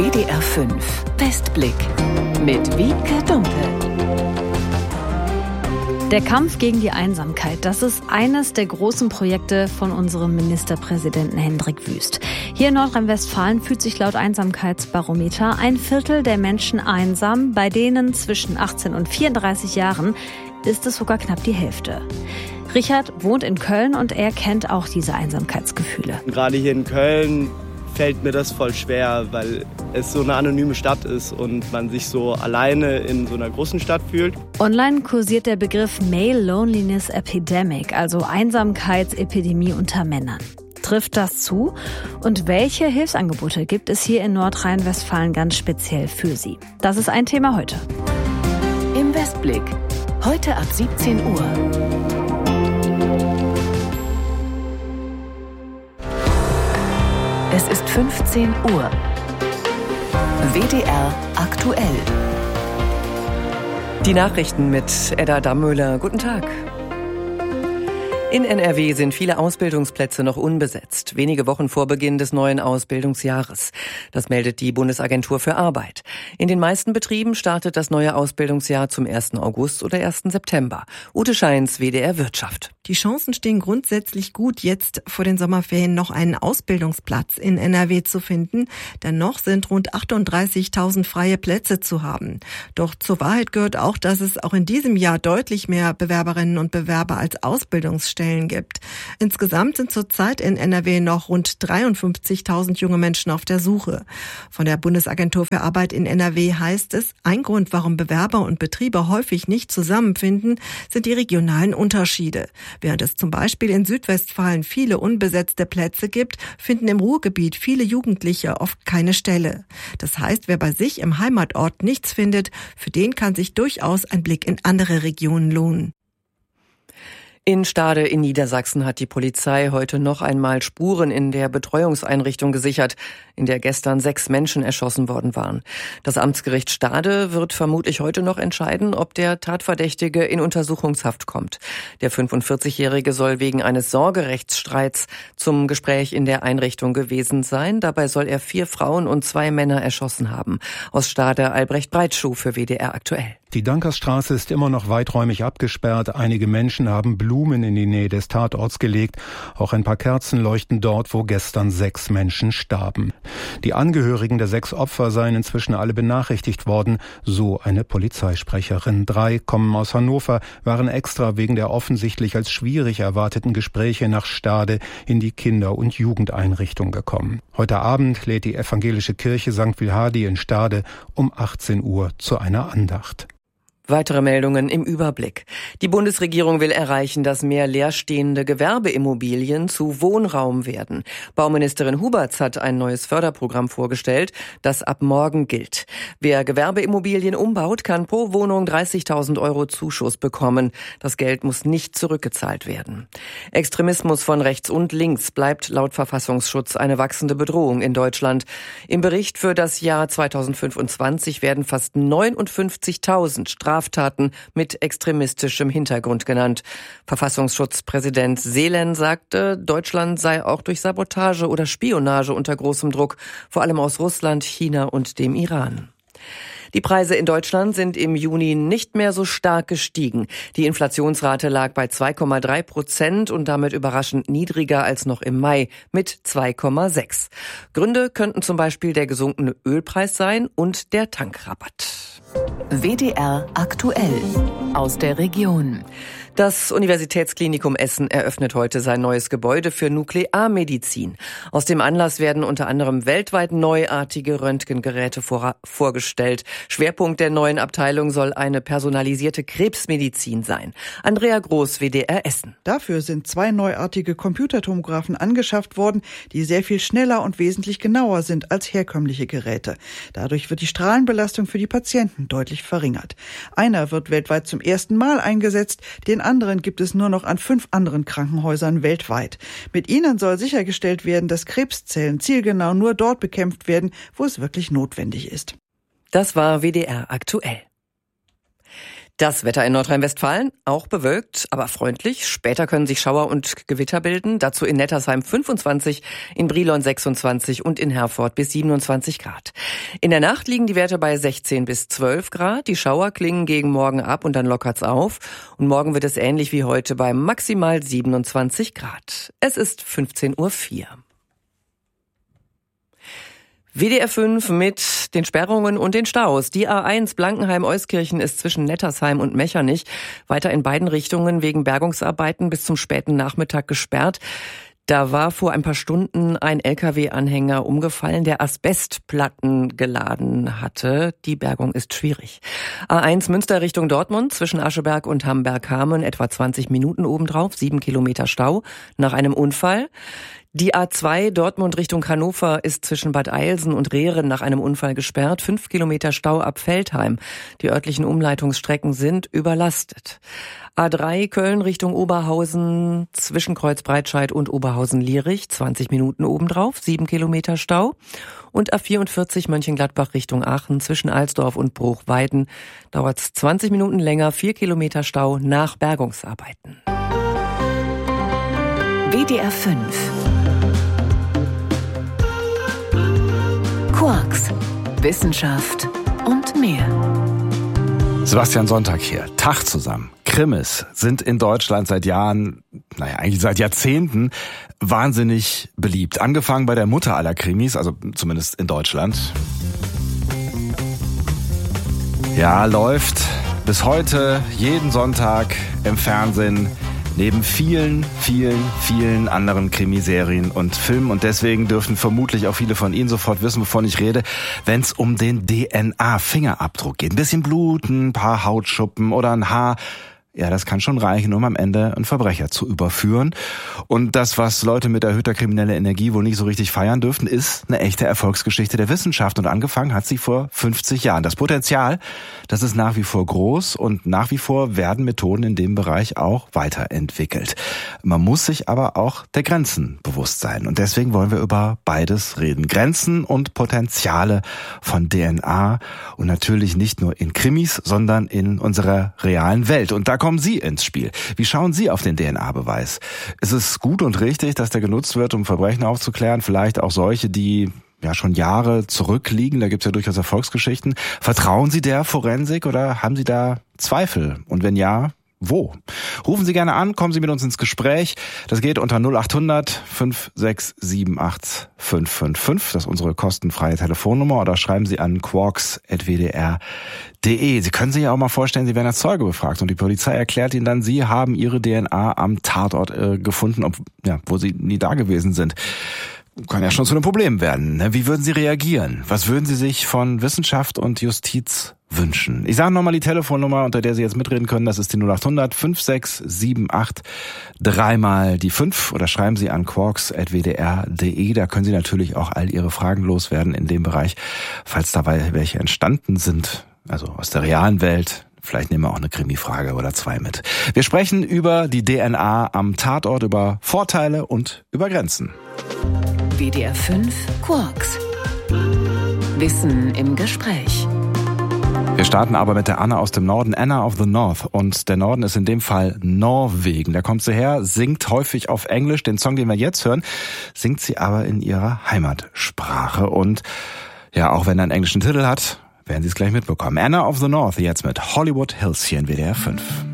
WDR 5 Westblick mit Wiebke Dumpe. Der Kampf gegen die Einsamkeit, das ist eines der großen Projekte von unserem Ministerpräsidenten Hendrik Wüst. Hier in Nordrhein-Westfalen fühlt sich laut Einsamkeitsbarometer 1/4 der Menschen einsam. Bei denen zwischen 18 und 34 Jahren ist es sogar knapp die Hälfte. Richard wohnt in Köln und er kennt auch diese Einsamkeitsgefühle. Gerade hier in Köln fällt mir das voll schwer, weil es so eine anonyme Stadt ist und man sich so alleine in so einer großen Stadt fühlt. Online kursiert der Begriff Male Loneliness Epidemic, also Einsamkeitsepidemie unter Männern. Trifft das zu? Und welche Hilfsangebote gibt es hier in Nordrhein-Westfalen ganz speziell für Sie? Das ist ein Thema heute. Im Westblick. Heute ab 17 Uhr. Es ist 15 Uhr. WDR aktuell. Die Nachrichten mit Edda Dammöhler. Guten Tag. In NRW sind viele Ausbildungsplätze noch unbesetzt, wenige Wochen vor Beginn des neuen Ausbildungsjahres. Das meldet die Bundesagentur für Arbeit. In den meisten Betrieben startet das neue Ausbildungsjahr zum 1. August oder 1. September. Ute Scheins, WDR Wirtschaft. Die Chancen stehen grundsätzlich gut, jetzt vor den Sommerferien noch einen Ausbildungsplatz in NRW zu finden. Denn noch sind rund 38.000 freie Plätze zu haben. Doch zur Wahrheit gehört auch, dass es auch in diesem Jahr deutlich mehr Bewerberinnen und Bewerber als Ausbildungsstellen gibt. Insgesamt sind zurzeit in NRW noch rund 53.000 junge Menschen auf der Suche. Von der Bundesagentur für Arbeit in NRW heißt es, ein Grund, warum Bewerber und Betriebe häufig nicht zusammenfinden, sind die regionalen Unterschiede. Während es zum Beispiel in Südwestfalen viele unbesetzte Plätze gibt, finden im Ruhrgebiet viele Jugendliche oft keine Stelle. Das heißt, wer bei sich im Heimatort nichts findet, für den kann sich durchaus ein Blick in andere Regionen lohnen. In Stade in Niedersachsen hat die Polizei heute noch einmal Spuren in der Betreuungseinrichtung gesichert, in der gestern 6 Menschen erschossen worden waren. Das Amtsgericht Stade wird vermutlich heute noch entscheiden, ob der Tatverdächtige in Untersuchungshaft kommt. Der 45-Jährige soll wegen eines Sorgerechtsstreits zum Gespräch in der Einrichtung gewesen sein. Dabei soll er 4 Frauen und 2 Männer erschossen haben. Aus Stade Albrecht Breitschuh für WDR aktuell. Die Dankersstraße ist immer noch weiträumig abgesperrt. Einige Menschen haben Blumen in die Nähe des Tatorts gelegt. Auch ein paar Kerzen leuchten dort, wo gestern 6 Menschen starben. Die Angehörigen der 6 Opfer seien inzwischen alle benachrichtigt worden, so eine Polizeisprecherin. 3 kommen aus Hannover, waren extra wegen der offensichtlich als schwierig erwarteten Gespräche nach Stade in die Kinder- und Jugendeinrichtung gekommen. Heute Abend lädt die evangelische Kirche St. Wilhardi in Stade um 18 Uhr zu einer Andacht. Weitere Meldungen im Überblick. Die Bundesregierung will erreichen, dass mehr leerstehende Gewerbeimmobilien zu Wohnraum werden. Bauministerin Huberts hat ein neues Förderprogramm vorgestellt, das ab morgen gilt. Wer Gewerbeimmobilien umbaut, kann pro Wohnung 30.000 € Zuschuss bekommen. Das Geld muss nicht zurückgezahlt werden. Extremismus von rechts und links bleibt laut Verfassungsschutz eine wachsende Bedrohung in Deutschland. Im Bericht für das Jahr 2025 werden fast 59.000 Straftaten mit extremistischem Hintergrund genannt. Verfassungsschutzpräsident Seelen sagte, Deutschland sei auch durch Sabotage oder Spionage unter großem Druck, vor allem aus Russland, China und dem Iran. Die Preise in Deutschland sind im Juni nicht mehr so stark gestiegen. Die Inflationsrate lag bei 2,3% und damit überraschend niedriger als noch im Mai mit 2,6. Gründe könnten zum Beispiel der gesunkene Ölpreis sein und der Tankrabatt. WDR aktuell aus der Region. Das Universitätsklinikum Essen eröffnet heute sein neues Gebäude für Nuklearmedizin. Aus dem Anlass werden unter anderem weltweit neuartige Röntgengeräte vorgestellt. Schwerpunkt der neuen Abteilung soll eine personalisierte Krebsmedizin sein. Andrea Groß, WDR Essen. Dafür sind 2 neuartige Computertomographen angeschafft worden, die sehr viel schneller und wesentlich genauer sind als herkömmliche Geräte. Dadurch wird die Strahlenbelastung für die Patienten deutlich verringert. Einer wird weltweit zum ersten Mal eingesetzt, den anderen gibt es nur noch an 5 anderen Krankenhäusern weltweit. Mit ihnen soll sichergestellt werden, dass Krebszellen zielgenau nur dort bekämpft werden, wo es wirklich notwendig ist. Das war WDR aktuell. Das Wetter in Nordrhein-Westfalen, auch bewölkt, aber freundlich. Später können sich Schauer und Gewitter bilden. Dazu in Nettersheim 25, in Brilon 26 und in Herford bis 27 Grad. In der Nacht liegen die Werte bei 16 bis 12 Grad. Die Schauer klingen gegen morgen ab und dann lockert's auf. Und morgen wird es ähnlich wie heute bei maximal 27 Grad. Es ist 15:04 Uhr. WDR 5 mit den Sperrungen und den Staus. Die A1 Blankenheim-Euskirchen ist zwischen Nettersheim und Mechernich weiter in beiden Richtungen wegen Bergungsarbeiten bis zum späten Nachmittag gesperrt. Da war vor ein paar Stunden ein LKW-Anhänger umgefallen, der Asbestplatten geladen hatte. Die Bergung ist schwierig. A1 Münster Richtung Dortmund zwischen Ascheberg und Hamberg-Hameln etwa 20 Minuten obendrauf, 7 Kilometer Stau nach einem Unfall. Die A2 Dortmund Richtung Hannover ist zwischen Bad Eilsen und Rehren nach einem Unfall gesperrt. 5 Kilometer Stau ab Veltheim. Die örtlichen Umleitungsstrecken sind überlastet. A3 Köln Richtung Oberhausen zwischen Kreuzbreitscheid und Oberhausen-Lierich. 20 Minuten obendrauf, 7 Kilometer Stau. Und A44 Mönchengladbach Richtung Aachen zwischen Alsdorf und Bruchweiden dauert es 20 Minuten länger, 4 Kilometer Stau nach Bergungsarbeiten. WDR 5 Quarks, Wissenschaft und mehr. Sebastian Sonntag hier. Tag zusammen. Krimis sind in Deutschland seit Jahren, eigentlich seit Jahrzehnten wahnsinnig beliebt. Angefangen bei der Mutter aller Krimis, also zumindest in Deutschland. Ja, läuft bis heute jeden Sonntag im Fernsehen. Neben vielen anderen Krimiserien und Filmen. Und deswegen dürften vermutlich auch viele von Ihnen sofort wissen, wovon ich rede, wenn es um den DNA-Fingerabdruck geht. Ein bisschen Blut, ein paar Hautschuppen oder ein Haar. Ja, das kann schon reichen, um am Ende einen Verbrecher zu überführen. Und das, was Leute mit erhöhter krimineller Energie wohl nicht so richtig feiern dürften, ist eine echte Erfolgsgeschichte der Wissenschaft. Und angefangen hat sie vor 50 Jahren. Das Potenzial, das ist nach wie vor groß und nach wie vor werden Methoden in dem Bereich auch weiterentwickelt. Man muss sich aber auch der Grenzen bewusst sein. Und deswegen wollen wir über beides reden. Grenzen und Potenziale von DNA. Und natürlich nicht nur in Krimis, sondern in unserer realen Welt. Und da kommen Sie ins Spiel. Wie schauen Sie auf den DNA-Beweis? Ist es gut und richtig, dass der genutzt wird, um Verbrechen aufzuklären? Vielleicht auch solche, die ja schon Jahre zurückliegen. Da gibt's ja durchaus Erfolgsgeschichten. Vertrauen Sie der Forensik oder haben Sie da Zweifel? Und wenn ja, wo? Rufen Sie gerne an, kommen Sie mit uns ins Gespräch. Das geht unter 0800 5678 555. Das ist unsere kostenfreie Telefonnummer. Oder schreiben Sie an quarks@wdr.de. Sie können sich ja auch mal vorstellen, Sie werden als Zeuge befragt und die Polizei erklärt Ihnen dann, Sie haben Ihre DNA am Tatort gefunden, wo Sie nie da gewesen sind. Kann ja schon zu einem Problem werden. Wie würden Sie reagieren? Was würden Sie sich von Wissenschaft und Justiz wünschen? Ich sage nochmal die Telefonnummer, unter der Sie jetzt mitreden können. Das ist die 0800 5678 3 die 5 oder schreiben Sie an quarks@wdr.de. Da können Sie natürlich auch all Ihre Fragen loswerden in dem Bereich, falls dabei welche entstanden sind, also aus der realen Welt. Vielleicht nehmen wir auch eine Krimi-Frage oder 2 mit. Wir sprechen über die DNA am Tatort, über Vorteile und über Grenzen. WDR 5 Quarks. Wissen im Gespräch. Wir starten aber mit der Anna aus dem Norden, Anna of the North. Und der Norden ist in dem Fall Norwegen. Da kommt sie her, singt häufig auf Englisch. Den Song, den wir jetzt hören, singt sie aber in ihrer Heimatsprache. Und ja, auch wenn er einen englischen Titel hat, werden Sie es gleich mitbekommen. Anna of the North jetzt mit Hollywood Hills hier in WDR 5.